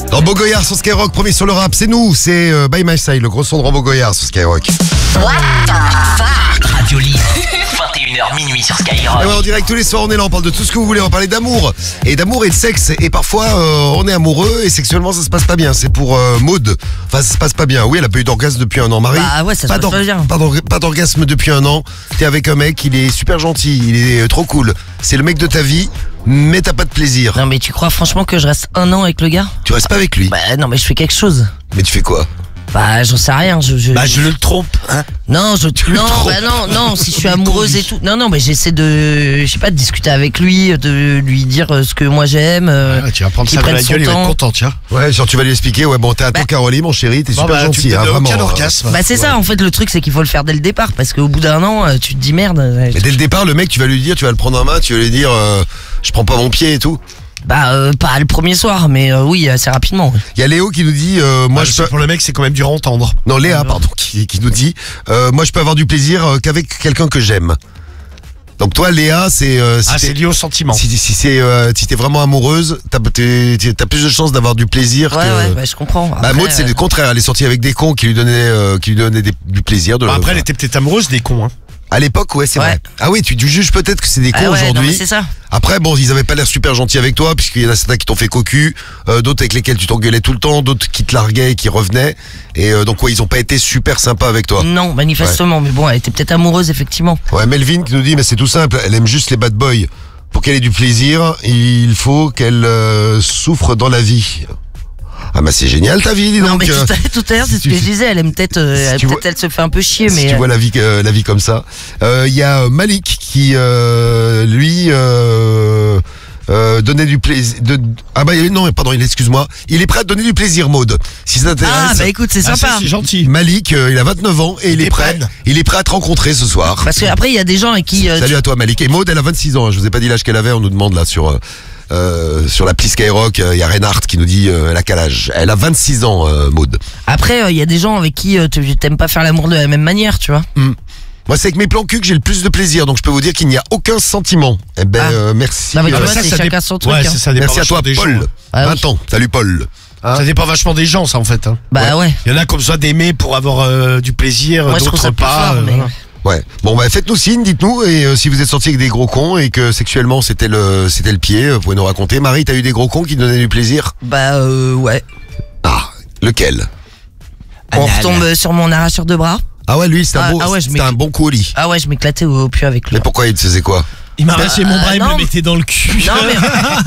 Rambo Goyard sur Skyrock, premier sur le rap, c'est nous, c'est By My Side, le gros son de Rambo Goyard sur Skyrock. What the fuck? Radio Libre, 21h minuit sur Skyrock. Et ouais, en direct tous les soirs, on est là, on parle de tout ce que vous voulez, on parle d'amour. Et d'amour et de sexe, et parfois on est amoureux et sexuellement ça se passe pas bien, c'est pour Maud. Enfin ça se passe pas bien, oui elle a pas eu d'orgasme depuis un an, Marie. Bah ouais, ça se passe pas bien. Pas d'orgasme depuis un an, t'es avec un mec, il est super gentil, il est trop cool. C'est le mec de ta vie, mais t'as pas de plaisir. Non mais tu crois franchement que je reste un an avec le gars? Tu restes pas avec lui. Bah non mais je fais quelque chose. Mais tu fais quoi? Bah j'en sais rien, je le trompe, hein. Non, non, si je suis amoureuse et tout. Non, mais j'essaie de, je sais pas, de discuter avec lui, de lui dire ce que moi j'aime. Tu vas prendre ça dans la gueule, il va être content, tiens. Ouais, genre tu vas lui expliquer, ouais bon t'es à ton Caroline mon chéri, t'es super gentil, hein, vraiment. Aucun orgasme. Bah c'est ça, en fait le truc c'est qu'il faut le faire dès le départ, parce qu'au bout d'un an, tu te dis merde. Mais dès le départ, le mec tu vas lui dire, tu vas le prendre en main, tu vas lui dire, je prends pas mon pied et tout. Bah pas le premier soir, mais oui assez rapidement. Il y a Léo qui nous dit moi je peux... pour le mec c'est quand même dur à entendre. Non Léa pardon qui nous dit moi je peux avoir du plaisir qu'avec quelqu'un que j'aime. Donc toi Léa c'est c'est lié au sentiment. Si t'es vraiment amoureuse, t'as plus de chances d'avoir du plaisir. Ouais, je comprends. Après, Maud c'est le contraire, elle est sortie avec des cons qui lui donnaient du plaisir. Après elle était peut-être amoureuse des cons hein. À l'époque, ouais, c'est vrai. Ah oui, tu juges peut-être que c'est des cons aujourd'hui. C'est ça. Après, bon, ils avaient pas l'air super gentils avec toi, puisqu'il y en a certains qui t'ont fait cocu, d'autres avec lesquels tu t'engueulais tout le temps, d'autres qui te larguaient et qui revenaient. Et donc, ouais, ils ont pas été super sympas avec toi. Non, manifestement, mais bon, elle était peut-être amoureuse, effectivement. Ouais, Melvin qui nous dit, mais c'est tout simple, elle aime juste les bad boys. Pour qu'elle ait du plaisir, il faut qu'elle souffre dans la vie. Ah bah c'est génial ta vie, dis donc. Non mais tout à l'heure c'est ce que je disais, elle aime peut-être, elle se fait un peu chier, mais. Si tu vois la vie comme ça. Il y a Malik qui lui donnait du plaisir. Ah bah non pardon, excuse-moi. Il est prêt à te donner du plaisir, Maud. Si ça t'intéresse. Ah bah écoute c'est sympa. C'est gentil. Malik, il a 29 ans et il est prêt à te rencontrer ce soir. Parce qu'après il y a des gens avec qui. Salut à toi Malik. Et Maud elle a 26 ans. Je vous ai pas dit l'âge qu'elle avait. On nous demande là sur l'appli Skyrock, il y a Reinhardt qui nous dit elle a quel âge? Elle a 26 ans, Maud. Après, il y a des gens avec qui t'aimes pas faire l'amour de la même manière, tu vois. Moi, c'est avec mes plans cul que j'ai le plus de plaisir, donc je peux vous dire qu'il n'y a aucun sentiment. Eh ben, merci. Non, mais tu vois, c'est chacun son truc. Ouais, hein. ça Merci à toi, Paul. 20 ans. Salut, Paul. Ça dépend vachement des gens, ça, en fait. Hein. Bah ouais. Il y en a comme ça d'aimer pour avoir du plaisir, moi, d'autres pas. Ouais. Bon bah faites-nous signe, dites-nous, et si vous êtes sortis avec des gros cons et que sexuellement c'était le pied, vous pouvez nous raconter. Marie, t'as eu des gros cons qui te donnaient du plaisir? Bah ouais. Ah, lequel? On retombe sur mon arracheur de bras. Ah ouais, lui c'était un bon coup au lit. Ah ouais, je m'éclatais au pied avec lui. Mais pourquoi il te faisait quoi? Il m'a arraché mon bras et me le mettait dans le cul. Non mais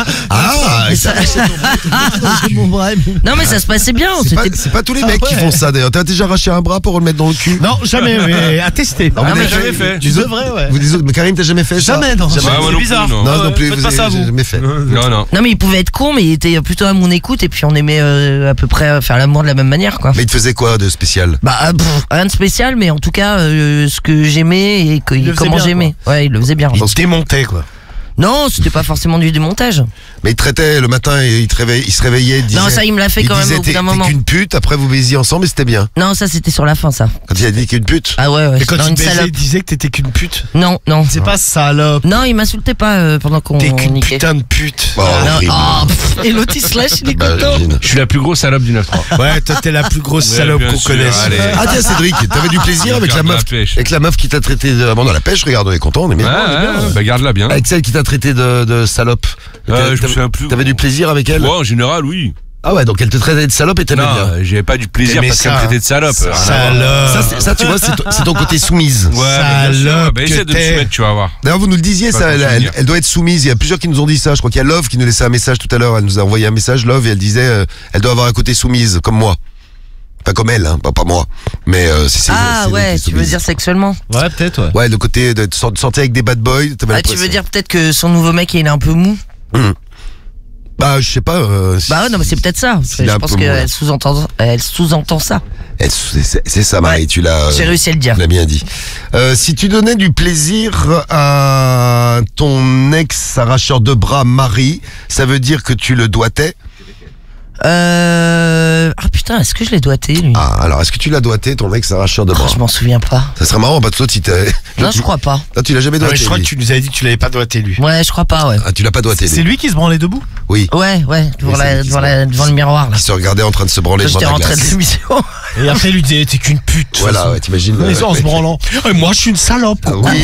non mais ça se passait bien. C'est pas tous les mecs qui font ça d'ailleurs. T'as déjà arraché un bras pour le mettre dans le cul? Non, jamais, mais à tester. Non, mais jamais fait. Tu devrais, ouais. Mais Karim, t'as jamais fait ça? Jamais, non. C'est bizarre. Non plus. Faites pas ça, vous. Jamais fait. Non. Non mais il pouvait être con, mais il était plutôt à mon écoute et puis on aimait à peu près faire l'amour de la même manière, quoi. Mais il te faisait quoi de spécial? Bah rien de spécial, mais en tout cas ce que j'aimais et comment j'aimais. Ouais, il le faisait bien. Il se démontait, quoi. Non, c'était pas forcément du démontage. Mais il te traitait le matin et il se réveillait, il disait. Non, ça il me l'a fait quand même au bout d'un moment. T'es qu'une pute, après vous baisiez ensemble et c'était bien. Non, ça c'était sur la fin, ça. Quand il a dit qu'une pute. Ah ouais. Et quand il baisait, il disait que t'étais qu'une pute. Non. C'est pas salope. Non, il m'insultait pas pendant qu'on niquait. T'es qu'une niquait. putain de pute. Et l'autre il se lâche, il est content. Je suis la plus grosse salope du 9-3. Ouais, toi t'es la plus grosse salope qu'on connaisse. Ah tiens Cédric, t'avais du plaisir avec la meuf qui t'a traité de... Bon, dans la pêche, regarde, on est content, on est bien. Bah garde-la bien. Avec celle qui t'a traité de salope. Je me souviens plus. T'avais du plaisir avec elle? Ouais, en général, oui. Ah ouais, donc elle te traitait de salope et t'aimais bien. Non, j'avais pas du plaisir parce qu'elle me traitait de salope. Salope. Ça tu vois, c'est ton côté soumise. Ouais, salope. Bah essaie de me soumettre, tu vas voir. D'ailleurs, vous nous le disiez, ça, elle doit être soumise. Il y a plusieurs qui nous ont dit ça. Je crois qu'il y a Love qui nous laissait un message tout à l'heure. Elle nous a envoyé un message, Love, et elle disait, elle doit avoir un côté soumise, comme moi. Pas comme elle, hein, pas moi. Mais c'est ouais, tu veux dire sexuellement? Ouais, peut-être, ouais. Ouais, le côté de sortir avec des bad boys. Tu veux dire peut-être que son nouveau mec il est un peu mou? Bah, je sais pas. Bah ouais, non, mais c'est peut-être ça. Je pense qu'elle sous-entend ça. C'est ça, Marie, tu l'as. J'ai réussi à le dire. Tu l'as bien dit. Si tu donnais du plaisir à ton ex-arracheur de bras, Marie, ça veut dire que tu le doigtais? Ah putain. Putain, est-ce que je l'ai doigté, lui? Ah, alors, est-ce que tu l'as doigté, ton ex arracheur de bras? Je m'en souviens pas. Ça serait marrant, parce que toi, Non, je crois pas. Toi, tu l'as jamais doigté. Je crois que lui. tu nous avais dit que tu l'avais pas doigté, lui. Ouais, je crois pas, ouais. Ah, tu l'as pas doigté. C'est lui qui se branlait debout? Oui. Ouais, devant le miroir, là. Qui se regardait en train de se branler Quand devant j'étais la rentré de glace. l'émission. Et après, il lui disait, t'es qu'une pute. Voilà, ouais, t'imagines. Mais en se branlant. Moi, je suis une salope. Ah oui,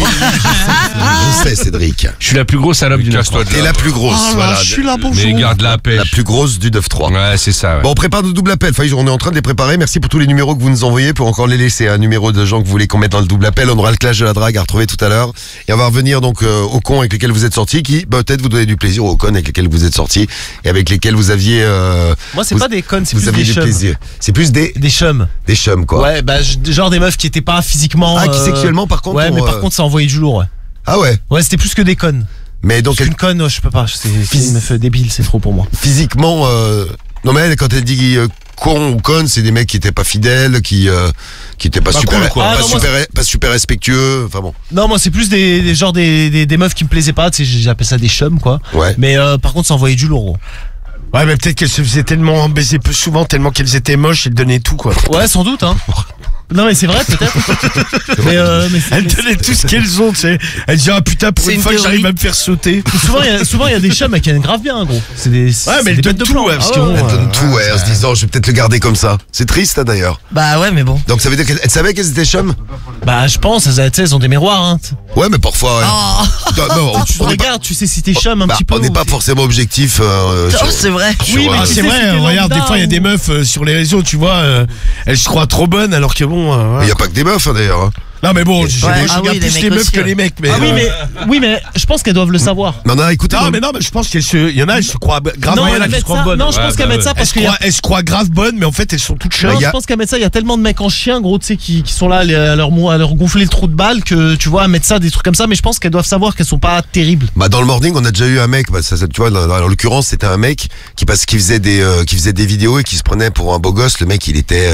je sais, Cédric. Je suis la plus grosse salope du 9-3. T'es la plus grosse, Oh là, voilà. je suis là, bonjour. Mais garde la pêche. La plus grosse du 9-3. Ouais, c'est ça. Ouais. Bon, on prépare de double appel. Enfin, on est en train de les préparer. Merci pour tous les numéros que vous nous envoyez. Pour encore les laisser. Un numéro de gens que vous voulez qu'on mette dans le double appel. On aura le clash de la drague à retrouver tout à l'heure. Et on va revenir donc aux cons avec lesquels vous êtes sortis, qui peut-être vous donner du plaisir, aux connes avec lesquels vous êtes sortis et avec lesquels vous aviez. Moi, c'est pas des connes, c'est vous plus aviez des du chums. plaisir. C'est plus des chums. des chums, quoi. Ouais, bah, genre des meufs qui étaient pas physiquement. Ah, qui sexuellement, par contre. Ouais, mais par contre, ça envoyait du lourd, ouais. Ah ouais. Ouais, c'était plus que des connes. Mais donc, Une conne, je peux pas. C'est une meuf débile, c'est trop pour moi. physiquement, non mais elle, quand elle dit con ou conne, c'est des mecs qui étaient pas fidèles, qui étaient pas super, cool, quoi. pas, Ah, non, moi, pas super respectueux. Enfin bon. Non, moi, c'est plus des meufs qui me plaisaient pas, tu sais, j'appelle ça des chums, quoi. Ouais. Mais par contre, ça envoyait du lourd, gros. Ouais, mais peut-être qu'elles se faisaient tellement baiser peu souvent, tellement qu'elles étaient moches, elles donnaient tout, quoi. Ouais, sans doute, hein. Non, mais c'est vrai, peut-être. mais Elles donnaient tout ce qu'elles ont, tu sais. Elles disaient, ah putain, pour C'est une une fois que théorie. j'arrive à me faire sauter. souvent, il y a des chums qui aiment grave bien, gros. C'est des. Ouais, mais elles donnent tout, ouais, parce que Elle donne tout, ouais, en se disant, je vais peut-être le garder comme ça. C'est triste, hein, d'ailleurs. Bah ouais, mais bon. Donc ça veut dire qu'elle savait qu'elles étaient chums? Bah, je pense, tu sais, elles ont des miroirs, hein. Ouais, mais parfois. Ouais. Non, Tu on n'est pas, regardes, tu sais si t'es chum un bah, petit peu. on n'est ou pas t'es- forcément objectif. Oh, c'est vrai. Oui, mais Ah, tu c'est sais vrai, si t'es regarde, des lambda fois il y a des ou- meufs sur les réseaux, tu vois, elles se croient trop bonnes alors que bon. Il n'y a pas que des meufs, hein, d'ailleurs. hein. Non mais bon, je Ouais, regarde oui, les plus mecs les meufs aussi, que ouais. les mecs, mais. Ah oui, mais je pense qu'elles doivent le savoir. Non, écoutez. Non mais je pense il y en a, elles se croient grave Non, bonnes. elles mettent ça. Non, je pense qu'elles mettent ça parce que Elles se croient grave bonnes, mais en fait elles sont toutes chères. non, je pense qu'à mettre ça, il y a tellement de mecs en chien, gros, tu sais, qui sont là à leur gonfler le trou de balle que tu vois, à mettre ça, des trucs comme ça. Mais je pense qu'elles doivent savoir qu'elles sont pas terribles. Bah dans le morning, on a déjà eu un mec. Bah, ça, tu vois, en l'occurrence, c'était un mec qui faisait des vidéos et qui se prenait pour un beau gosse. Le mec, il était.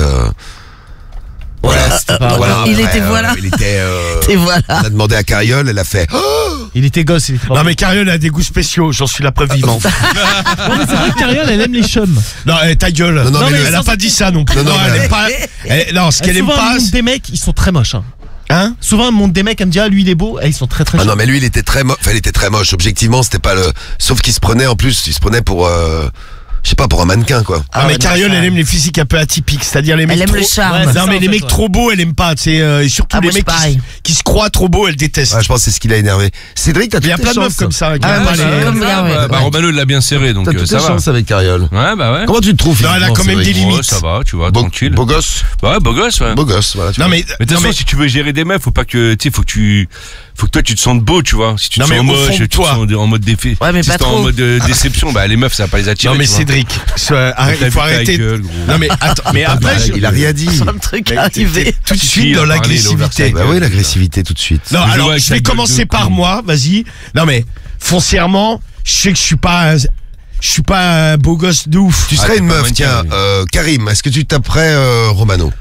Voilà, c'était pas. Voilà, il après, était voilà. Il était. Et voilà. On a demandé à Cariole, elle a fait. Il était gosse. Il était pas Non mais Cariole a des goûts spéciaux, j'en suis la preuve vivante. Non, mais c'est vrai que Cariole, elle aime les chums. Non, ta gueule. Non, mais elle a sans- pas dit ça non plus. Non, elle mais- aime pas. Non, ce qu'elle aime Souvent, pas. elle montre des mecs, ils sont très moches. Hein? Souvent, elle montre des mecs, elle me dit, ah, lui, il est beau. Et ils sont très très Ah chums. non, mais lui, il était très moche. Enfin, il était très moche. Objectivement, c'était pas le. Sauf qu'il se prenait en plus, il se prenait pour. Je sais pas, pour un mannequin, quoi. Ah Non mais ouais, Cariole, ça- elle aime les physiques un peu atypiques, c'est-à-dire les mecs Elle aime trop... le charme. Ouais, c'est Non ça, mais en les fait, mecs ouais. trop beaux, elle aime pas, tu sais, et surtout Ah, les moi, c'est mecs pareil. qui se croient trop beaux, elle déteste. Ouais, je pense que c'est ce qui l'a énervé. Cédric, t'as Il y a toutes tes plein de meufs chances. comme ça. qui Ah, aiment moi, pas j'ai les- comme bien, ouais. Bah, Romano, il l'a bien serré, donc T'as toutes ça tes va. chances avec Cariole. Ouais, bah ouais. Comment tu le trouves? Non, elle a quand même des physiquement, limites. Ouais, ça va, tu vois, Beau, tranquille. beau gosse. Ouais, beau gosse, ouais. Beau gosse, voilà. tu Non vois. mais Mais de toute non, façon, si tu veux gérer des meufs, faut pas que, tu sais, faut que toi tu te sentes beau, tu vois. Si tu te Non, mais sens au fond moche, de tu te toi. sens en mode défi. Ouais, mais si pas t'es en trop. mode déception, bah les meufs ça va pas les attirer. non mais tu vois. Cédric, arrête, T'as il faut vu ta arrêter. gueule, gros. Non mais attends, mais après Il a rien dit. Un truc arrivé. tout de Si, suite il a dans parlé, il a ouvert l'agressivité. sa Bah oui, l'agressivité tout de suite. Non, Je vois alors avec je ta vais gueule commencer de par con. moi, vas-y. Non mais foncièrement, je sais que je suis pas un beau gosse de ouf. Tu serais t'es une pas meuf, mannequin, tiens, oui. Karim, est-ce que tu taperais Romano?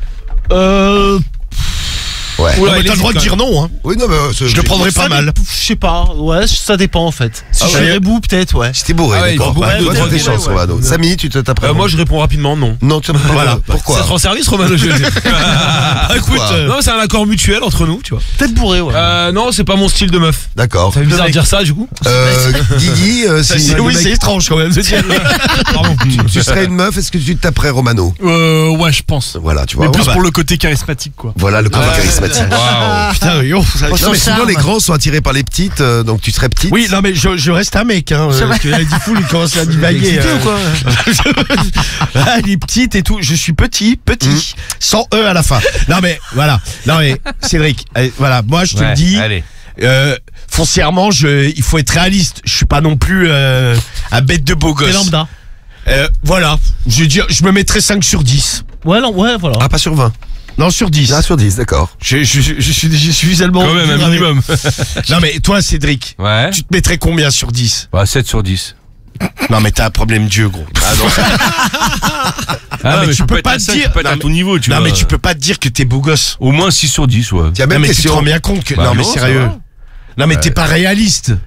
Ouais. Non, mais t'as le droit de dire non, hein. Oui, non, mais Je le prendrais pas mal. Je sais pas, ouais, ça dépend en fait. Si Ah je ouais. suis rebou, peut-être, ouais. Si t'es bourré, Ah ouais, d'accord. il faut Bah, bourrer, toi, t'as ouais, tes ouais, chances, ouais. Romano. Samy, tu te taperais Moi, je réponds rapidement non. Non, tu Voilà. Pourquoi? Ça te rend service, Romano, je le dis. Écoute, Non, c'est un accord mutuel entre nous, tu vois. Peut-être bourré, ouais. Non, c'est pas mon style de meuf. D'accord. Ça fait bizarre de dire ça, du coup. Guigui, si oui, c'est étrange quand même de dire. Pardon. tu serais une meuf, est-ce que tu te taperais Romano? Ouais, je pense. Voilà, tu vois. Mais plus Voilà. pour le côté charismatique, quoi. Voilà le côté charismatique. Waouh. Putain, yo, ça- Pour Non, son mais souvent charme. les grands sont attirés par les petites, donc tu serais petite. Oui, non mais je reste un mec, hein, parce que là, dit fou, il commence à divaguer. Excité ou quoi Ah, il est petite et tout. Je suis petit, sans E à la fin. Non mais voilà. Non mais Cédric, voilà, moi je te le dis. Allez. Foncièrement, il faut être réaliste. Je suis pas non plus un bête de beau T'es gosse. lambda. Voilà, je me mettrais 5 sur 10. Ouais, non, ouais, voilà. Ah, pas sur 20. Non, sur 10. Ah, sur 10, d'accord. Je suis suffisamment. Quand même un minimum. Non mais toi, Cédric, Ouais. tu te mettrais combien sur 10? Bah 7 sur 10. Non mais t'as un problème Dieu, gros. Ah non. mais tu faut peux être pas à te ça, dire- tu peux être non, à ton niveau, tu Non vois. mais tu peux pas te dire que t'es beau gosse. Au moins 6 sur 10, ouais. Tiens, Non même mais tu te question. rends bien compte que Bah non mais non, ça sérieux. va. Non mais t'es pas réaliste.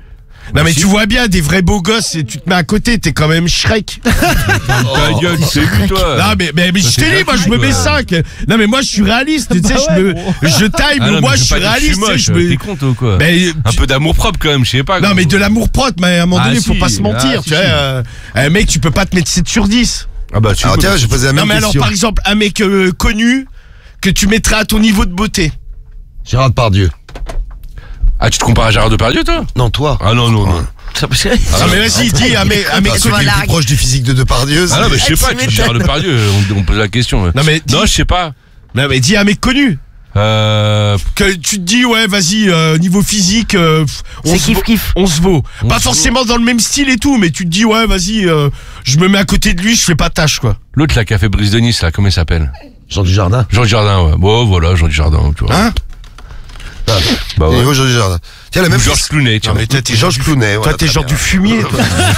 Non mais tu vois bien des vrais beaux gosses et tu te mets à côté, t'es quand même Shrek. Ta gueule, tu t'es vu, toi. Non mais je t'ai dit, moi je me mets 5. Non mais moi je suis réaliste, tu sais, je taille, Ah mais non, moi mais je veux suis pas dire que réaliste. tu sais, moche, je me- t'es con, toi, quoi. Ben, Un peu d'amour propre, quand même, je sais pas. Non gros. mais de l'amour propre, mais à un moment Ah, donné, faut si. pas se mentir, Ah, tu si, vois. si. Mec, tu peux pas te mettre 7 sur 10. Ah bah, tu Alors peux, tiens, bah, j'ai posé la Non même mais alors question. par exemple, un mec connu que tu mettrais à ton niveau de beauté. Gérard Depardieu. Ah, tu te compares à Gérard Depardieu, toi? Non, toi. Ah non, non, non. Non mais vas-y, dis un mec Celui qui est le voilà. plus proche du physique de Depardieu. Ah non, mais je sais Ah, pas, tu tu dis Gérard Depardieu, on pose la question. Non mais dis, Non, je sais pas. non mais dis un mec connu. Que tu te dis ouais vas-y niveau physique C'est kiff-kiff. on se vaut On pas se forcément dans le même style et tout mais tu te dis ouais vas-y je me mets à côté de lui je fais pas tâche quoi. L'autre, là, qui a fait Brise de Nice, là, comment il s'appelle? Jean Dujardin. Jean Dujardin, ouais. Bon, voilà, Jean Dujardin, tu vois. Hein Bah ouais. Jean Dujardin. Tiens, la Ou même Georges Clooney, tiens. Non mais toi t'es Georges Clooney. toi voilà, t'es très genre bien. du fumier toi.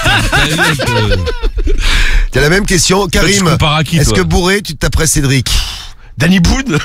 Tiens, la même question. tu Karim, compares à qui, est-ce toi que bourré, tu te taperais Cédric? Danny Boone.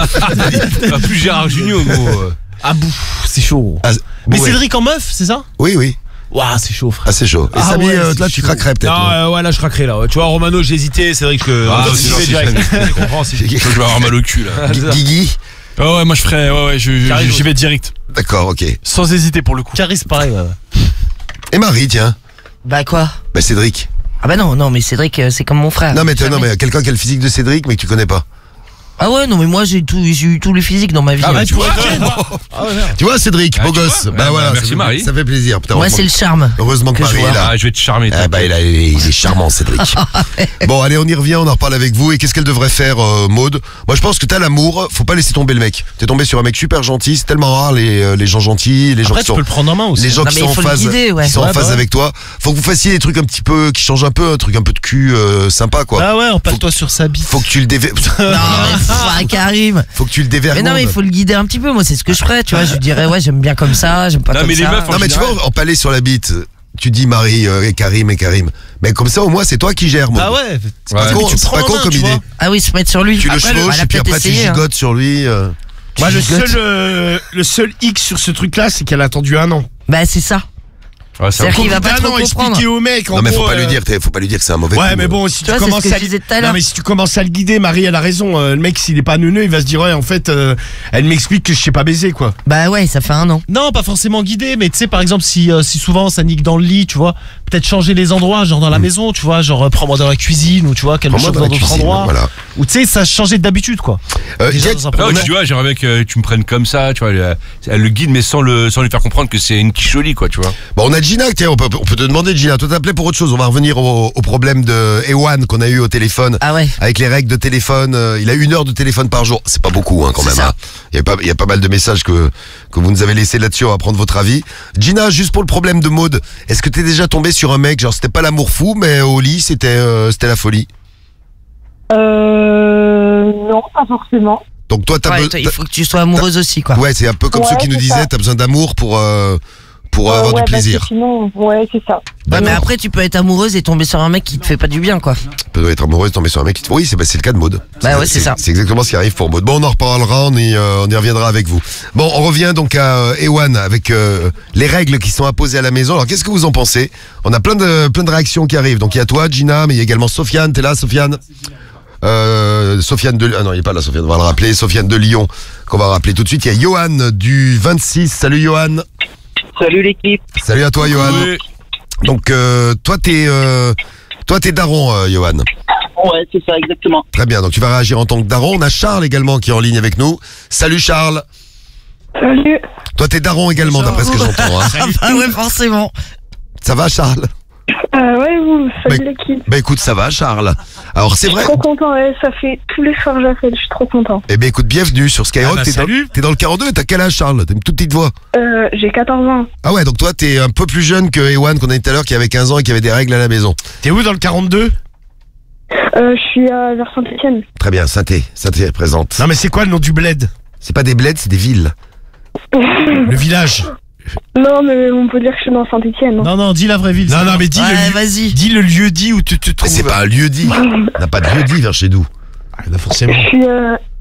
Pas plus Gérard Junior, gros. Ah bouf, c'est chaud. Ah, Mais bourré. Cédric en meuf, c'est ça? Oui, oui. Waouh, c'est chaud, frère. Ah, c'est chaud. Et Ah Samy, ouais, là, c'est tu chaud. craquerais peut-être. non Non, ouais, là je craquerais là. Tu vois, Romano, j'ai hésité, c'est vrai que. Ah, on c'est s'y gentil, fait direct. Samy. Je comprends, c'est- Je vais avoir mal au cul, là. Guigui. Ouais, moi je ferais. Ouais, j'y vais direct. D'accord, ok. Sans hésiter pour le coup. Caris, pareil. Ouais. Et Marie, tiens. Bah quoi? Bah, Cédric. Ah bah non, mais Cédric, c'est comme mon frère. Non, mais Jamais. quelqu'un qui a le physique de Cédric, mais que tu connais pas. Ah ouais, non, mais moi j'ai eu tous les physiques dans ma vie. Ah bah, Ouais. tu vois. Tu vois, Cédric, Ah, beau tu gosse. vois Bah Ouais, voilà. bah, merci, ça fait- Marie. Ça fait plaisir. Putain, Moi, heureusement- c'est le charme. Heureusement que que je Marie est vois. là. Ah, je vais te charmer, Ah bah il est charmant Cédric. Bon allez on y revient, on en reparle avec vous. Et qu'est-ce qu'elle devrait faire Maud? Moi je pense que t'as l'amour, faut pas laisser tomber le mec. T'es tombé sur un mec super gentil, c'est tellement rare les gens gentils, les gens Après, qui tu peux sont le prendre en main aussi. les gens Non, qui mais sont il en faut le phase, guider, ouais. qui sont en Ouais, phase bah ouais. avec toi. Faut que vous fassiez des trucs un petit peu qui changent un peu, un truc un peu de cul sympa quoi. Ah ouais, empale-toi sur sa bite. Faut que tu le Non, mais Karim. faut que tu le dévergondes. Mais non, mais il faut le guider un petit peu. Moi, c'est ce que je ferais, tu vois. Je lui dirais, ouais, j'aime bien comme ça, j'aime pas Non, comme mais les ça. meufs, Non mais tu vois, empaler sur la bite, tu dis Marie et Karim. Mais comme ça au moins c'est toi qui gères Maud. Ah ouais. C'est pas Ouais. con, Mais tu c'est prends pas en con main, comme tu idée. vois. Ah oui, se mettre sur lui. Tu le Après, chevauches elle a et puis peut-être après tu essayé, hein. gigotes sur lui. Moi le gigotes. le seul X sur ce truc là c'est qu'elle a attendu 1 an. Bah, c'est ça. Ouais, c'est un C'est-à-dire qu'il va pas Un trop an comprendre. expliquer au mec. Non mais faut pas lui dire que c'est un mauvais Ouais coup. mais bon si Tu vois, tu c'est commences ce que à je disais tout à non l'heure. mais si tu commences à le guider, Marie elle a raison. Le mec s'il est pas neuneux, il va se dire ouais en fait elle m'explique que je sais pas baiser quoi. Bah ouais, ça fait 1 an. Non, pas forcément guidé, mais tu sais, par exemple, si souvent ça nique dans le lit, tu vois, peut-être changer les endroits, genre dans la maison, tu vois, genre prends-moi dans la cuisine, ou tu vois, qu'elle me Prends-moi chauffe dans dans la d'autres cuisine, endroits. voilà. Ou tu sais, ça changer d'habitude, quoi. Déjà, Jack, dans un Non, premier tu vois, j'aimerais bien que tu me prennes comme ça, tu vois, elle le guide, mais sans lui faire comprendre que c'est une quiche jolie, quoi, tu vois. bon, on a Gina, tiens, on peut te demander, Gina, toi t'appelais pour autre chose. On va revenir au problème de Ewan qu'on a eu au téléphone. Ah ouais. Avec les règles de téléphone, il a 1 heure de téléphone par jour. C'est pas beaucoup, hein, quand C'est même. ça. Hein. Il y a pas mal de messages que vous nous avez laissés là-dessus. On va prendre votre avis. Gina, juste pour le problème de Maud, est-ce que t'es déjà tombé sur un mec, genre c'était pas l'amour fou, mais au lit c'était la folie? Non, pas forcément. Donc toi t'as Ouais, be- toi, il faut que tu sois amoureuse aussi, quoi. ouais, c'est un peu comme Ouais, ceux qui nous c'est disaient, ça. t'as besoin d'amour pour avoir Ouais, du plaisir. parce que sinon, ouais, c'est ça. Ouais, mais D'accord. après, tu peux être amoureuse et tomber sur un mec qui te fait pas du bien, quoi. Tu peux être amoureuse, tomber sur un mec qui te... Oui, c'est le cas de Maud. Bah ouais, c'est ça. C'est exactement ce qui arrive pour Maud. Bon, on en reparlera, on y reviendra avec vous. Bon, on revient donc à Ewan avec les règles qui sont imposées à la maison. Alors, qu'est-ce que vous en pensez? On a plein de réactions qui arrivent. Donc, il y a toi, Gina, mais il y a également Sofiane. T'es là, Sofiane? Sofiane de... Ah non, il est pas là, Sofiane. On va le rappeler. Sofiane de Lyon, qu'on va rappeler tout de suite. Il y a Johan du 26. Salut, Johan. Salut l'équipe. Salut à toi, Johan. Oui. Donc, toi, t'es daron, Johan. Ouais, c'est ça, exactement. Très bien, donc tu vas réagir en tant que daron. On a Charles également qui est en ligne avec nous. Salut Charles. Salut. Toi t'es daron également d'après ce que j'entends. Hein. Ah ouais, forcément. Ça va Charles? Ouais, vous, salut Mais- l'équipe. Bah écoute, ça va Charles. Alors c'est Je vrai. suis trop content, ouais, ça fait tous les soirs que j'appelle, je suis trop content. Eh ben écoute, bienvenue sur Skyrock. Ah bah, salut. T'es dans le 42, t'as quel âge Charles? T'as une toute petite voix. J'ai 14 ans. Ah ouais, donc toi t'es un peu plus jeune que Ewan qu'on a dit tout à l'heure qui avait 15 ans et qui avait des règles à la maison. T'es où dans le 42? Je suis vers Saint-Etienne. Très bien, Saint-Thé est présente. Non mais c'est quoi le nom du bled? C'est pas des bleds, c'est des villes. Le village. Non, mais on peut dire que je suis dans Saint-Etienne. Non, non, dis la vraie ville. Non non mais dis Ouais, le vas-y. dis le lieu dit où tu te Mais trouves. c'est pas un lieu dit. On n'a pas de lieu dit vers chez nous. Ah, là, forcément. Je suis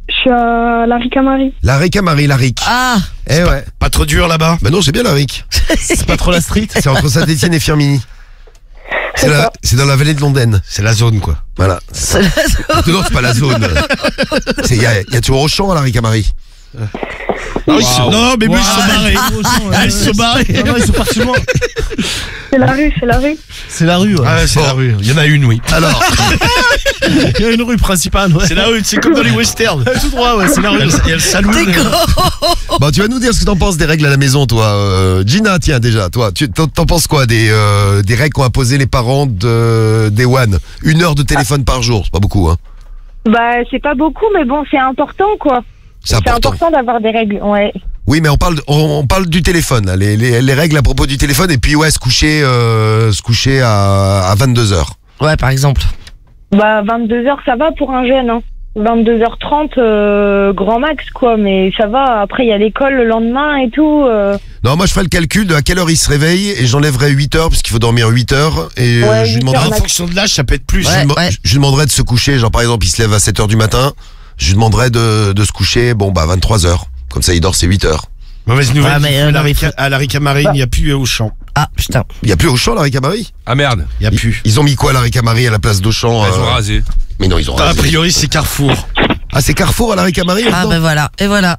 Je suis à la Ricamarie. La Ricamarie, la Ric. Ah, Eh ouais. Pas trop dur là-bas. Bah non, c'est bien la Ric. C'est pas trop la street. C'est entre Saint-Etienne et Firminy. C'est ça. C'est dans la vallée de Londaine. C'est la zone, quoi. Voilà. c'est la- Non, c'est pas la zone. Il y a toujours Auchan à la Ricamarie. Non, mais moi, ils sont barrés. Ils sont barrés. Non, ils sont partis loin. C'est la rue, c'est la rue. C'est la rue, ouais. Ah, ouais, c'est la rue. Il y en a une, oui. Alors, Il y a une rue principale, ouais. C'est la rue, c'est comme dans les westerns. Tout droit, ouais, c'est la rue. Il y a le saloon. T'es con. bon, tu vas nous dire ce que t'en penses des règles à la maison, toi. Gina, tiens, déjà, toi, t'en penses quoi des règles qu'ont imposées les parents des One 1 heure de téléphone par jour, c'est pas beaucoup, hein. Bah, c'est pas beaucoup, mais bon, c'est important, quoi. C'est important. d'avoir des règles, ouais. Oui, mais on parle du téléphone, là, les règles à propos du téléphone, et puis ouais, se coucher à 22h. Ouais, par exemple. Bah, 22h, ça va pour un jeune, hein. 22h30, grand max, quoi, mais ça va. Après, il y a l'école le lendemain et tout. Non, moi je ferai le calcul de à quelle heure il se réveille, et j'enlèverai 8 heures, parce qu'il faut dormir 8 heures, et Ouais, je lui 8 demanderai... heures En fonction de l'âge, ça peut être plus. Ouais. Je lui demanderais de se coucher, genre par exemple il se lève à 7h du matin, je lui demanderais de se coucher, bon bah 23h, comme ça il dort ses 8 heures. Mauvaise nouvelle. Ah, mais, non, mais faut- À la Ricamarie, il n'y a plus Auchan. Ah, putain. Il y a plus Auchan à la Ricamarie? Ah merde. Il n'y a plus. Ils ont mis quoi à la Ricamarie à la place d'Auchan? Ils ont rasé. Mais non, ils ont A rasé. priori, c'est Carrefour. Ah, c'est Carrefour à la Ricamarie Ah, maintenant? ben voilà. Et voilà.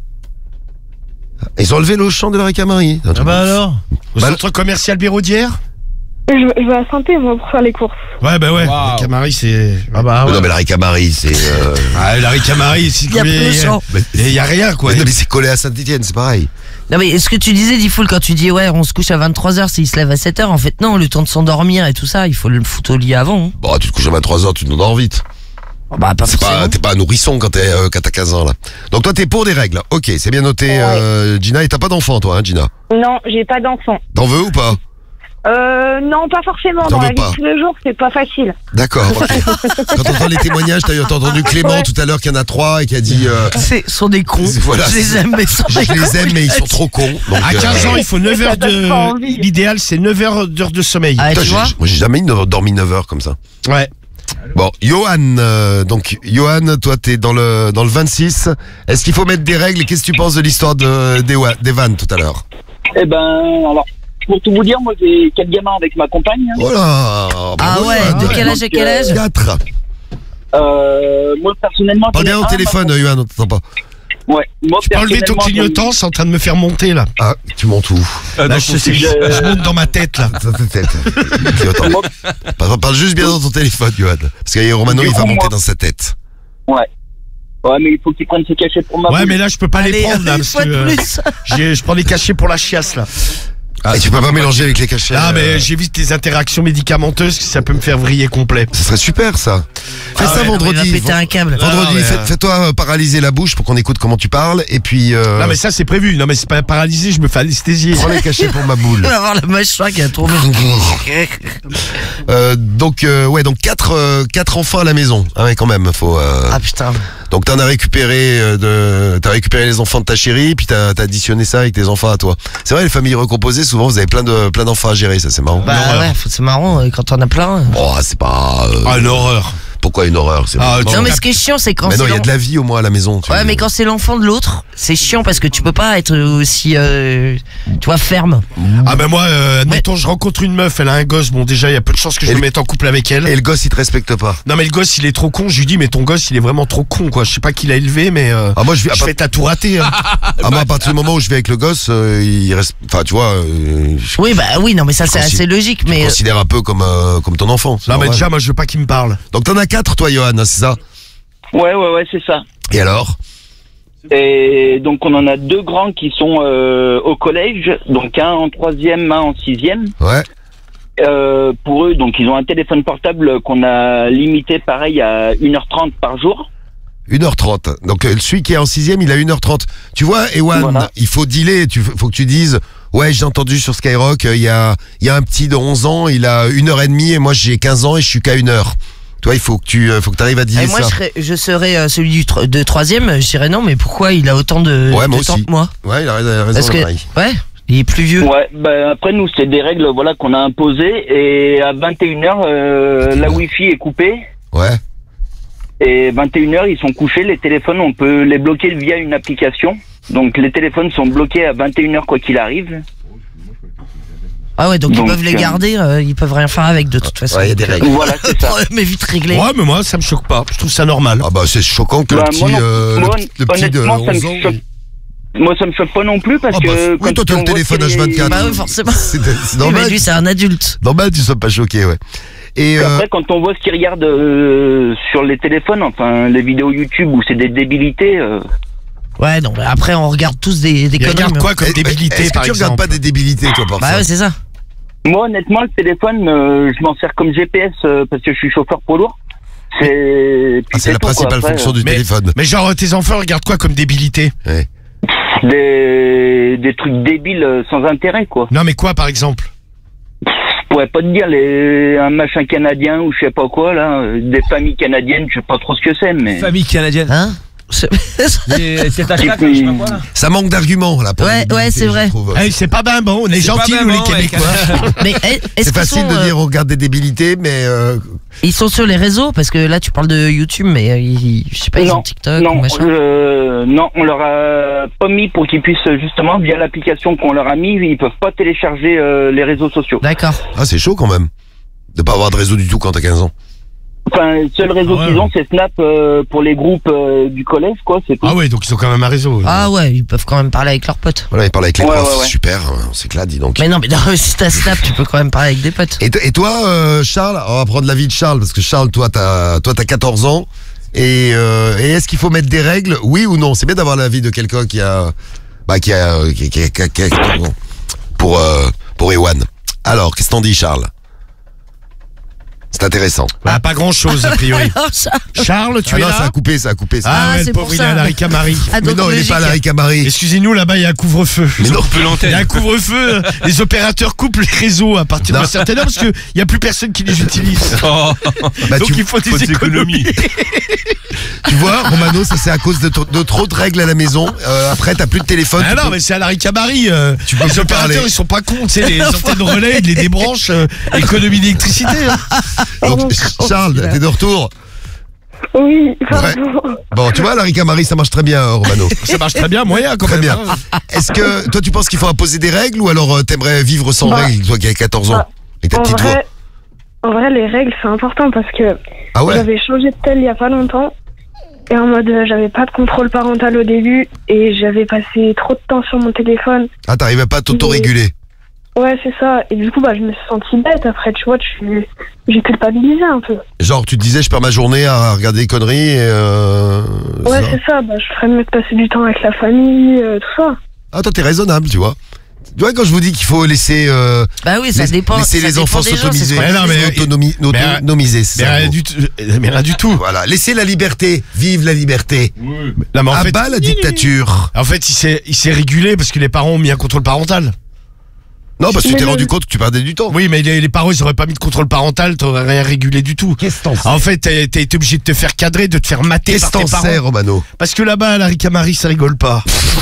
Ils ont enlevé l'Auchan de la Ricamarie. Ah bah alors. Au Bah, centre commercial Béraudière. Je vais à Saint-Étienne, moi, pour faire les courses. Ouais, bah ouais. Wow. La Ricamarie, c'est. Ah bah Mais ouais. non, mais la Ricamarie, c'est... Ah, la Ricamarie, c'est. Il y a plus Auchan. Il y a rien, quoi. Mais non, mais c'est collé à Saint-Etienne, c'est pareil. Non, mais ce que tu disais, Difool, quand tu dis, ouais, on se couche à 23h s'il se lève à 7h, en fait, non, le temps de s'endormir et tout ça, il faut le foutre au lit avant. Hein. Bon, tu te couches à 23h, tu t'endors vite. Bah, pas forcément. T'es pas un nourrisson quand t'as 15 ans, là. Donc toi, t'es pour des règles. Ok, c'est bien noté, Ouais. Gina. Et t'as pas d'enfant, toi, hein, Gina? Non, j'ai pas d'enfant. T'en veux ou pas? Non, pas forcément. T'en Dans la veux vie pas de tous les jours, c'est pas facile. D'accord, ok. Quand t'entends les témoignages, t'as entendu Clément Ouais. tout à l'heure qui en a 3 et qui a dit... Sont des cons. Voilà. Je les aime, mais ils sont Je des cons. les aime, mais ils sont trop cons. Donc, À 15 ans, il faut 9 heures Ça donne pas envie. L'idéal, c'est 9 heures de sommeil. Ah, putain, tu vois moi, j'ai jamais dormi 9 heures comme ça. Ouais. Bon, Johan, toi, t'es dans le 26. Est-ce qu'il faut mettre des règles? Et qu'est-ce que tu penses de l'histoire des vannes tout à l'heure? Eh ben, alors, pour tout vous dire, moi j'ai 4 gamins avec ma compagne. Oh là! Ah ouais, de quel âge à quel âge? 4. Moi personnellement. Parle bien au téléphone, Johan, on t'entend pas. Ouais. Moi, Tu peux enlever ton personnellement, clignotant, c'est en train de me faire monter, là. Ah, tu montes où? Là, je monte dans ma tête, là. Dans ta tête. Attends. Parle juste bien dans ton téléphone, Johan. Parce que Romano, il va monter dans sa tête. Ouais. Ouais, mais il faut qu'il prenne ses cachets pour ma Ouais, boule. mais là, je peux pas les Allez, prendre, là, une parce fois que de plus. je prends les cachets pour la chiasse, là. Et tu peux pas mélanger avec les cachets. Ah, mais j'évite les interactions médicamenteuses, ça peut me faire vriller complet. Ça serait super, ça. Fais ça ouais, non, vendredi. il va péter un câble. Vendredi, Non, mais, fais-toi paralyser la bouche pour qu'on écoute comment tu parles. Et puis, Non, mais ça, c'est prévu. Non, mais c'est pas paralysé, je me fais anesthésier. prends les cachets pour ma boule. Il va avoir la mâchoire qui a tourné. Donc 4 enfants à la maison. Ah ouais, quand même, faut. Ah putain. Donc t'as récupéré les enfants de ta chérie, puis t'as additionné ça avec tes enfants à toi. C'est vrai, les familles recomposées, souvent vous avez plein d'enfants à gérer, ça c'est marrant. Bah ouais, c'est marrant quand on a plein. Oh, c'est pas. Ah, une horreur. Pourquoi une horreur? C'est Ah, bon. Non mais ce qui est chiant c'est quand Mais c'est non, il y a de la vie au moins à la maison. Ouais mais quand c'est l'enfant de l'autre, c'est chiant parce que tu peux pas être aussi tu vois ferme. Ah, ben moi, admettons, je rencontre une meuf, elle a un gosse. Bon, déjà, il y a peu de chances que je me mette en couple avec elle. Et le gosse il te respecte pas. Non, mais le gosse, il est trop con. Je lui dis, mais ton gosse, il est vraiment trop con, quoi. Je sais pas qui l'a élevé, mais. Ah moi je fais t'as tout raté. Hein. Ah moi à partir du moment où je vais avec le gosse, il reste. Enfin tu vois. Oui bah oui non mais ça c'est assez logique Je mais considère un peu comme ton enfant. c'est Non, mais normal. déjà, moi, je veux pas qu'il me parle. Donc t'en as 4 toi Johan, hein, c'est ça? Ouais, c'est ça. Et alors? Et donc on en a 2 grands qui sont au collège, donc un en 3e, un en 6e. Ouais. Pour eux, donc ils ont un téléphone portable qu'on a limité pareil à 1h30 par jour. 1h30. Donc celui qui est en 6ème, il a 1h30. Tu vois, Ewan, Voilà. il faut dealer. Faut que tu dises, ouais, j'ai entendu sur Skyrock, il y a un petit de 11 ans, il a 1h30 et moi j'ai 15 ans et je suis qu'à 1h. Toi, il faut que tu arrives à dealer et moi ça. je serais celui de 3e, je dirais non mais pourquoi il a autant de, Ouais, moi de temps aussi. que moi? Ouais, il a raison. Parce que Marie. ouais, il est plus vieux. Ouais, bah après nous c'est des règles voilà qu'on a imposées et à 21h la wifi est coupée Ouais. Et 21h, ils sont couchés. Les téléphones, on peut les bloquer via une application. Donc les téléphones sont bloqués à 21h quoi qu'il arrive. Ah ouais, donc ils peuvent les garder, ils peuvent rien faire avec de toute façon. Ouais, il y a des règles. Voilà, c'est ça. Mais vite réglé. Ouais, mais moi, ça me choque pas. Je trouve ça normal. Ah bah c'est choquant que Bah, le petit, moi, non. Moi, le petit de honnêtement, ça 11 me ans... choque. Moi, ça me choque pas non plus parce Ah bah, que. oui, quand toi, t'as on le voit téléphone qu'il y a- H24. Bah oui, forcément. C'est Oui, normal. mais lui, c'est un adulte. Normal, tu sois pas choqué, ouais. Et Après, quand on voit ce qu'ils regardent sur les téléphones, enfin, les vidéos YouTube où c'est des débilités. Ouais, non, mais après, on regarde tous des Il conneries. regarde mais- quoi comme est-ce débilité, que par tu exemple? regardes pas des débilités, toi, parfois? Bah ouais, c'est ça. Moi, honnêtement, le téléphone, je m'en sers comme GPS parce que je suis chauffeur poids lourd. C'est. Ah, c'est la tout, quoi. principale Après, fonction du Mais- téléphone. Mais genre, tes enfants regardent quoi comme débilité? Des trucs débiles sans intérêt, quoi. Non, mais quoi, par exemple? Je pourrais pas te dire un machin canadien ou je sais pas quoi là, des familles canadiennes, je sais pas trop ce que c'est, mais. Famille canadienne. Hein C'est ta Et chatte, puis- je sais pas quoi là. Ça manque d'arguments, là. pour Ouais, la débilité, ouais, c'est je vrai. trouve. Hey, c'est pas ben bon, on est C'est pas gentils, ben nous, les bon, Québécois. Mais est-ce C'est qu'ils facile sont, de dire on regarde des débilités, mais ils sont sur les réseaux parce que là tu parles de YouTube, mais je sais pas, ils ont TikTok ou machin. non, on leur a pas mis pour qu'ils puissent justement via l'application qu'on leur a mis, ils peuvent pas télécharger les réseaux sociaux. D'accord. ah, c'est chaud quand même. De pas avoir de réseau du tout quand t'as 15 ans. Enfin, le seul réseau Ah ouais. qu'ils ont, c'est Snap pour les groupes du collège, quoi. C'est tout. Ah ouais, donc ils ont quand même un réseau. Ah ouais, ils peuvent quand même parler avec leurs potes. Voilà, il parle avec les Ouais, profs, ouais, ouais. super, on s'éclate, dis donc. Mais non, mais non, si t'as Snap, tu peux quand même parler avec des potes. Et toi, Charles, on va prendre l'avis de Charles, parce que Charles, toi, t'as 14 ans, et est-ce qu'il faut mettre des règles, oui ou non? C'est bien d'avoir l'avis de quelqu'un qui a 14 ans. Pour Ewan. Alors, qu'est-ce que t'en dis, Charles? C'est intéressant. Bah, pas grand chose, a priori. Alors, ça. Charles, tu Ah es non, là? ça a coupé. Ah Ah, ouais, c'est le pour pauvre, il est ça. à la Ricamari. Ah, Mais donc non, en il est Belgique. pas à la Ricamari. Excusez-nous, là-bas, il y a un couvre-feu. Mais non. Il y a un couvre-feu, les opérateurs coupent les réseaux à partir d'un certain heure parce qu'il n'y a plus personne qui les utilise. Oh, Bah, Donc tu, il faut des économies. tu vois, Romano, ça c'est à cause de trop de règles à la maison. Après, t'as plus de téléphone. Ah tu non, peux- mais c'est à la Ricamari. Tu peux Les plus opérateurs, parler. ils sont pas cons. Tu sais, les antennes relais, ils les débranchent. Économie d'électricité. Hein. Donc, Charles, t'es de retour. Oui, pardon. Bon, tu vois, la Ricamari, ça marche très bien, Romano. Ça marche très bien, moyen quand Très même. bien. hein. Est-ce que toi, tu penses qu'il faut imposer des règles ou alors t'aimerais vivre sans Bah, règles, toi qui as 14 ans, bah, et ta En petite voix? vrai, les règles, c'est important parce que Ah ouais? j'avais changé de tel il y a pas longtemps. Et en mode, j'avais pas de contrôle parental au début et j'avais passé trop de temps sur mon téléphone. Ah, t'arrivais pas à t'autoréguler? Ouais, c'est ça. Et du coup, je me suis sentie bête après, tu vois, j'ai culpabilisé un peu. Genre, tu te disais, je perds ma journée à regarder des conneries et Ouais, ça. c'est ça. Je ferais mieux de passer du temps avec la famille, tout ça. Ah, toi, t'es raisonnable, tu vois. Tu vois, quand je vous dis qu'il faut laisser... Bah oui, ça dépend. Laisser ça les dépend enfants des gens, s'autonomiser. c'est ce qu'on Mais non, mais- Autonomiser, c'est Mais ça. le rien mot. du tout. Mais rien du tout. Voilà, laissez la liberté, vive la liberté. Non, mais À bas la dictature. En fait, il s'est régulé parce que les parents ont mis un contrôle parental. Non, parce que tu Mais t'es non. rendu compte que tu perdais du temps. Oui, mais les parents, ils auraient pas mis de contrôle parental, t'aurais rien régulé du tout. Qu'est-ce que t'en sais? En fait, t'as été obligé de te faire cadrer, de te faire mater Qu'est-ce par que tes t'en sais, parents. Romano? Parce que là-bas, à la Ricamari, ça rigole pas.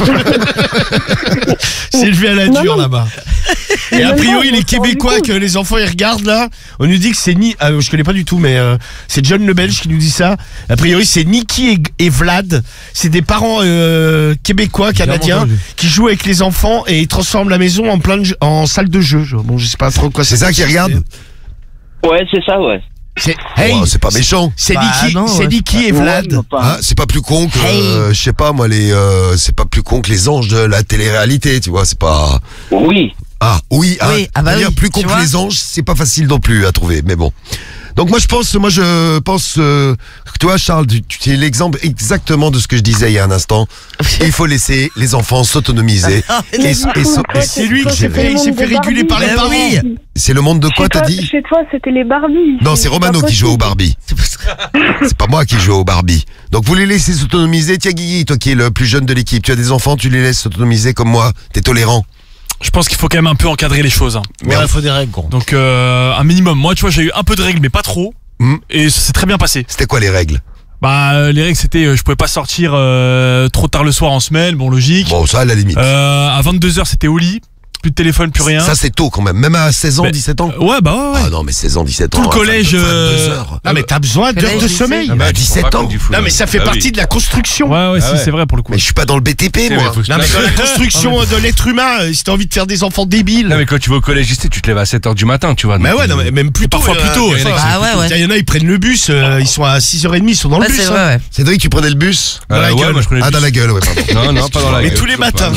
C'est élevé à la Non, dure non. là-bas. Et a non, priori, je les me suis rendu Québécois compte. que les enfants ils regardent là, on nous dit que c'est ni, je connais pas du tout, mais c'est John le Belge qui nous dit ça. A priori, c'est Niki et Vlad. C'est des parents québécois, canadiens, qui jouent avec les enfants et ils transforment la maison en en salle de jeu. Bon, je sais pas trop quoi C'est ça qu'ils regardent? Ouais, c'est ça, ouais. C'est hey, Oh, c'est pas méchant. c'est Bah, Niki, non, c'est ouais, Niki et Ouais, Vlad. mais enfin, Hein, c'est pas plus con que, Hey. je sais pas moi, c'est pas plus con que les anges de la télé-réalité, tu vois, c'est pas... oui. Ah, oui, Oui, ah bah dire oui, plus con tu que vois. les anges, c'est pas facile non plus à trouver, mais bon. Donc moi je pense que toi Charles, tu es l'exemple exactement de ce que je disais il y a un instant. Il faut laisser les enfants s'autonomiser. Mais du coup, toi, c'est lui toi, qui s'est c'était fait- le il s'est monde fait des réguler par les Barbies. parents. Oui. C'est le monde de quoi Chez t'as toi- dit? Chez toi, c'était les Barbies. Non, c'est Romano pas qui joue au possible. Barbie. C'est parce que- C'est pas moi qui joue au Barbie. Donc vous les laissez s'autonomiser. Tiens Guigui, toi qui es le plus jeune de l'équipe, tu as des enfants, tu les laisses s'autonomiser comme moi. T'es tolérant. Je pense qu'il faut quand même un peu encadrer les choses. Hein. Mais il faut des règles, gros. Donc un minimum. Moi, tu vois, j'ai eu un peu de règles, mais pas trop. Et ça s'est très bien passé. C'était quoi les règles? Bah, les règles, c'était, je pouvais pas sortir trop tard le soir en semaine, bon, logique. Bon, ça à la limite. À 22h, c'était au lit. plus de téléphone, plus rien. Ça, c'est tôt quand même à 16 ans, Mais- 17 ans. Ouais, bah ouais. Ah non, mais 16 ans, 17 ans. Tout le collège, 22 heures. Non mais t'as besoin d'heures de Collège, sommeil. lycée. Bah, 17 ans. Non mais ça fait partie de la construction. Ouais, si, c'est vrai pour le coup. Mais je suis pas dans le BTP, moi. Non mais dans la construction de l'être humain, si t'as envie de faire des enfants débiles. Non mais quand tu vas au collège lycée, tu te lèves à 7h du matin, tu vois. Mais donc, ouais, non, mais même plus tôt. Parfois plus tôt, il y en a qui- Ah ouais, ouais. Il y en a, ils prennent le bus, ils sont à 6h30, ils sont dans le Ouais, bus. c'est hein. vrai, ouais. Cédric, tu prenais le bus Dans la ouais, gueule. moi je prenais le Ah, bus. dans la gueule, ouais, pardon. Non, pas dans la Mais gueule. tous les matins.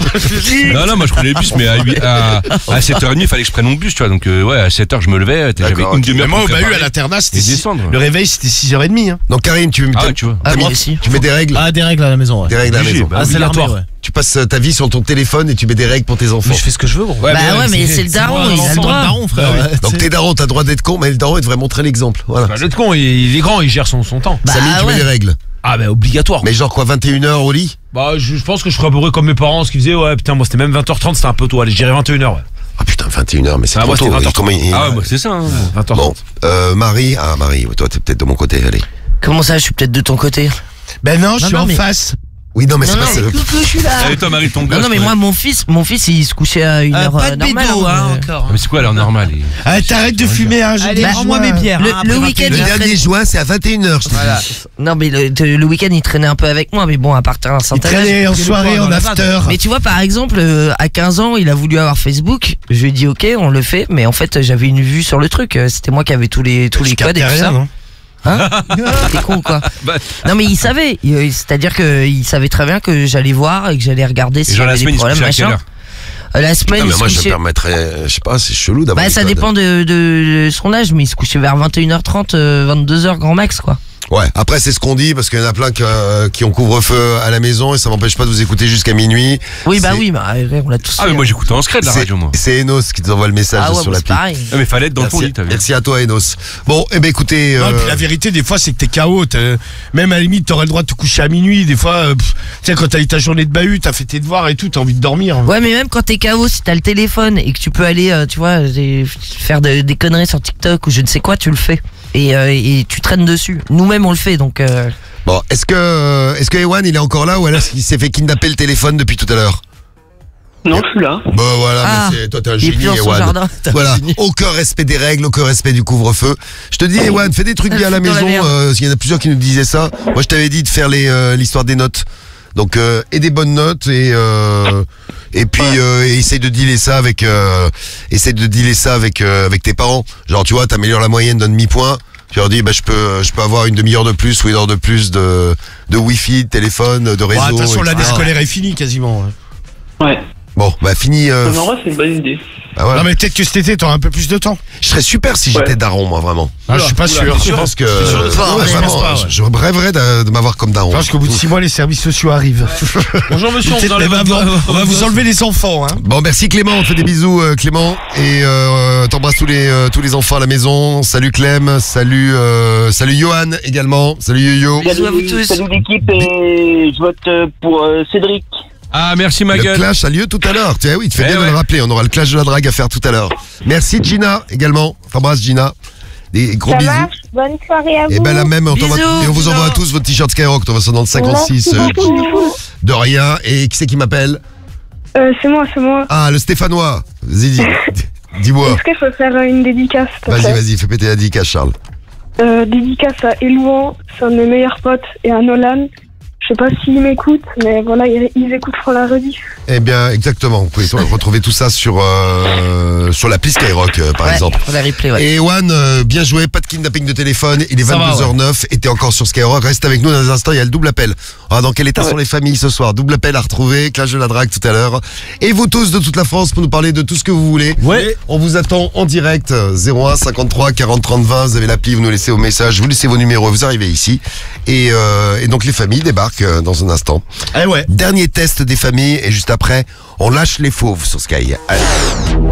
Non, moi je prenais le bus, mais à 7h30, il fallait que je prenne mon bus, tu vois. Donc, ouais, à 7h, je me levais, j'avais D'accord, une ok. demi-heure Mais moi, pour au bahut, à préparer. l'internat, c'était Et six- descendre. le réveil, c'était 6h30. Hein. Donc, Karine, tu Ah, tu vois. Ah, moi aussi. tu mets des règles. Ah, des règles à la maison, ouais. Des règles à la Obligé, maison. bah, Ah, c'est l'armée, obligatoire. ouais. Tu passes ta vie sur ton téléphone et tu mets des règles pour tes enfants. Mais je fais ce que je veux, gros. Ouais, Bah ouais, mais c'est le daron, il a le droit. daron, frère. ouais, Donc tu sais. t'es daron, t'as le droit d'être con, mais le daron, il devrait montrer l'exemple. Voilà. Bah, l'autre con, il est grand, il gère son temps. Bah Samy, tu mets ouais. des règles. Ah, bah obligatoire. Mais genre quoi, 21h au lit? Bah, je pense que je ferais à peu près comme mes parents, ce qu'ils faisaient. Ouais, putain, moi c'était même 20h30, c'était un peu tôt. Allez, je dirais 21h, ouais. Ah putain, 21h, mais c'est Ah, trop moi, tôt. c'était 20h30. Comment il- Ah ouais, moi c'est ça. Hein. 20h30. Bon, Marie, ouais, toi t'es peut-être de mon côté, allez. Comment ça, je suis peut-être de ton côté? Ben non, je suis non, en mais- face. Oui, non, mais c'est Non, pas non, mais coucou, je suis là. Allez, toi, Marie, ton gosse. Non, mais moi, mon fils, il se couchait à une heure Pas de normale. bédo, hein, mais- encore. Mais c'est quoi l'heure normale Ah, t'arrêtes de fumer, hein, j'ai Allez, des rends-moi joints. mes bières. Le- hein, le après week-end, Le 21h. dernier juin, c'est à 21h, je te Voilà. dis. Non, mais le week-end, il traînait un peu avec moi, mais bon, à partir d'un Il certain âge. traînait en soirée, en after. Mais tu vois, par exemple, à 15 ans, il a voulu avoir Facebook. Je lui ai dit, ok, on le fait. Mais en fait, j'avais une vue sur le truc. C'était moi qui avais tous les Tu codes et captais tout rien, ça. non? Hein? T'es con, quoi. Bah, Non, mais il savait. C'est-à-dire qu'il savait très bien que j'allais voir et que j'allais regarder Et s'il y genre la avait des semaine, il se problèmes, couchait à quelle machin. heure La semaine, Non, il mais se moi, je me couchait. permettrais, je sais pas, c'est chelou d'avoir. Bah, des ça codes. dépend de son âge, mais il se couchait vers 21h30, 22h grand max, quoi. Ouais, après, c'est ce qu'on dit, parce qu'il y en a plein qui ont couvre-feu à la maison et ça m'empêche pas de vous écouter jusqu'à minuit. Oui, bah C'est- oui, bah, on l'a tous Ah, fait, mais moi hein. j'écoutais en secret de la C'est radio, moi. c'est Enos qui nous envoie le message Ah ouais, sur bah, la c'est pareil. Ah, mais fallait être dans ton Merci, lit, t'as vu. merci à toi, Enos. Bon, eh ben écoutez. Non, et puis la vérité, des fois, c'est que t'es KO. Même à la limite, t'aurais le droit de te coucher à minuit. Des fois, tu sais, quand t'as eu ta journée de bahut, t'as fait tes devoirs et tout, t'as envie de dormir. Ouais, mais même quand t'es KO, si t'as le téléphone et que tu peux aller, tu vois, faire des conneries sur TikTok ou je ne sais quoi, tu le fais. Et tu traînes dessus. Nous-mêmes, on le fait, donc. Bon, est-ce que Ewan, il est encore là ou alors est-ce qu'il s'est fait kidnapper le téléphone depuis tout à l'heure? Non, je suis là. Bon, voilà, Ah, mais toi, t'es un il est génie, plus dans son Ewan. jardin. T'es un Voilà, génie. aucun respect des règles, aucun respect du couvre-feu. Je te dis, Ewan, fais des trucs bien à la Dans la maison. merde. Il y en a plusieurs qui nous disaient ça. Moi, je t'avais dit de faire l'histoire des notes. Donc, et des bonnes notes et puis essaye de dealer ça avec avec tes parents. Genre, tu vois, t'améliores la moyenne d'un demi-point. Tu leur dis, bah, je peux avoir une demi-heure de plus ou une heure de plus de wifi, de téléphone, de réseau. Bon, attention, l'année etc. scolaire est finie quasiment. Ouais. Bon, bah, fini. En vrai, c'est une bonne idée. Bah, voilà. Non, mais peut-être que cet été, t'auras un peu plus de temps. Je serais super si j'étais Ouais. daron, moi, vraiment. Ah, je suis pas sûr. Je pense que. sûr de toi, Non, ouais, mais je vraiment, pense pas, ouais. je rêverais de m'avoir comme daron. Je pense qu'au bout de 6 mois, les services sociaux arrivent. Bonjour monsieur, on Peut-être vous enlève même avant, votre- on va vous enlever les enfants. Hein. Bon, merci Clément, on te fait des bisous Clément et t'embrasses tous les enfants à la maison. Salut Clem, salut Johan également, salut Yo-Yo. Bisous à vous tous. Salut l'équipe et je vote pour Cédric. Ah, merci ma Le gueule. clash a lieu tout à l'heure. Tiens, oui, tu fais Eh bien de ouais. le rappeler. On aura le clash de la drague à faire tout à l'heure. Merci Gina également. T'embrasses Gina. Des gros Ça bisous. marche. Bonne soirée à vous. Et ben la même, on t'envoie- Bisous, et on vous Gina. envoie à tous votre t-shirt Skyrock. On va ça dans le 56. Merci beaucoup. De rien. Et qui c'est qui m'appelle? C'est moi, c'est moi. Ah, le Stéphanois. Vas-y, dis-moi. Est-ce que je peux faire une dédicace s'il te plaît Vas-y, fais péter la dédicace, Charles. Dédicace à Elouan, c'est un de mes meilleurs potes, et à Nolan. Je sais pas s'ils m'écoutent, mais voilà, ils écouteront la rediff. Eh bien, exactement. Vous pouvez retrouver tout ça sur l'appli Skyrock, par Ouais, exemple. pour la replay, ouais. Et Ewan, bien joué, pas de kidnapping de téléphone, il est Ça va, 22h09 et t'es encore sur Skyrock, reste avec nous dans un instant, il y a le double appel. Ah, dans quel état sont les familles ce soir? Double appel à retrouver, clash de la drague tout à l'heure. Et vous tous de toute la France pour nous parler de tout ce que vous voulez. Ouais. On vous attend en direct, 01 53 40 30 20, vous avez l'appli, vous nous laissez vos messages, vous laissez vos numéros, vous arrivez ici. Et donc les familles débarquent dans un instant. Eh ouais. Dernier test des familles et juste après, on lâche les fauves sur Sky. Allez.